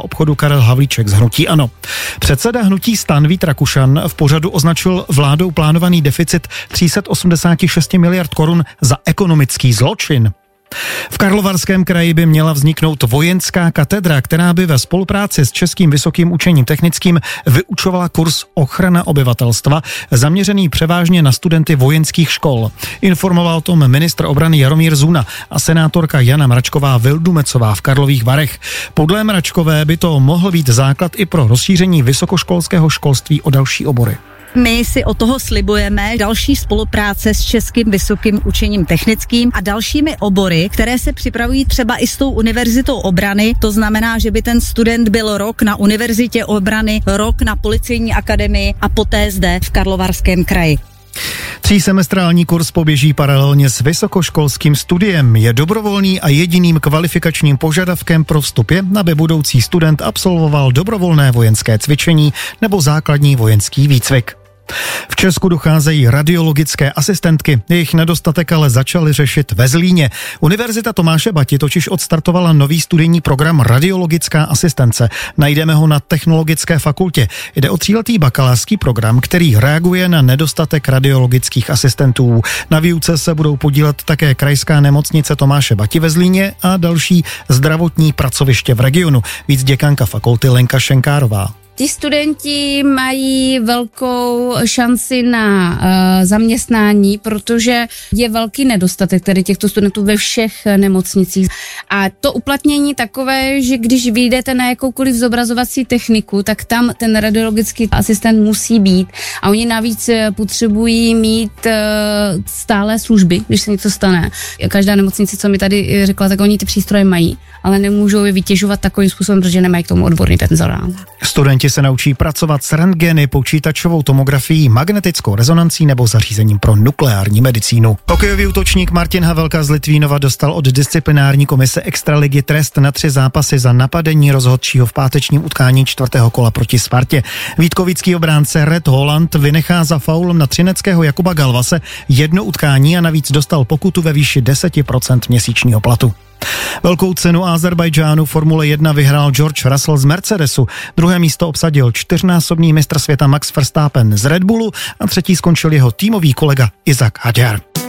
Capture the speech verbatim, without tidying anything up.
obchodu Karel Havlíček z hnutí ANO. Předseda hnutí STAN Vít Rakušan v pořadu označil vládou plánovaný deficit tři sta osmdesát šest miliard korun za ekonomický zločin. V Karlovarském kraji by měla vzniknout vojenská katedra, která by ve spolupráci s Českým vysokým učením technickým vyučovala kurz ochrana obyvatelstva, zaměřený převážně na studenty vojenských škol. Informoval o tom ministr obrany Jaromír Zuna a senátorka Jana Mračková Vildumecová v Karlových Varech. Podle Mračkové by to mohl být základ i pro rozšíření vysokoškolského školství o další obory. My si od toho slibujeme další spolupráce s Českým vysokým učením technickým a dalšími obory, které se připravují třeba i s tou univerzitou obrany. To znamená, že by ten student byl rok na univerzitě obrany, rok na policejní akademii a poté zde v Karlovarském kraji. Třísemestrální kurz poběží paralelně s vysokoškolským studiem. Je dobrovolný a jediným kvalifikačním požadavkem pro vstup je, aby budoucí student absolvoval dobrovolné vojenské cvičení nebo základní vojenský výcvik. V Česku docházejí radiologické asistentky, jejich nedostatek ale začali řešit ve Zlíně. Univerzita Tomáše Bati totiž odstartovala nový studijní program radiologická asistence. Najdeme ho na Technologické fakultě. Jde o tříletý bakalářský program, který reaguje na nedostatek radiologických asistentů. Na výuce se budou podílet také krajská nemocnice Tomáše Bati ve Zlíně a další zdravotní pracoviště v regionu. Víc děkanka fakulty Lenka Šenkárová. Ti studenti mají velkou šanci na uh, zaměstnání, protože je velký nedostatek tady těchto studentů ve všech nemocnicích. A to uplatnění takové, že když vyjdete na jakoukoliv zobrazovací techniku, tak tam ten radiologický asistent musí být. A oni navíc potřebují mít uh, stále služby, když se něco stane. Každá nemocnice, co mi tady řekla, tak oni ty přístroje mají, ale nemůžou je vytěžovat takovým způsobem, protože nemají k tomu odborný personál. Studenti se naučí pracovat s rentgeny, počítačovou tomografií, magnetickou rezonancí nebo zařízením pro nukleární medicínu. Hokejový útočník Martin Havelka z Litvínova dostal od disciplinární komise Extraligy trest na tři zápasy za napadení rozhodčího v pátečním utkání čtvrtého kola proti Spartě. Vítkovický obránce Red Holland vynechá za faul na třineckého Jakuba Galvase jedno utkání a navíc dostal pokutu ve výši deset procent měsíčního platu. Velkou cenu Azerbajdžánu Formule jedna vyhrál George Russell z Mercedesu. Druhé místo obsadil čtyřnásobný mistr světa Max Verstappen z Red Bullu a třetí skončil jeho týmový kolega Isaac Hadjar.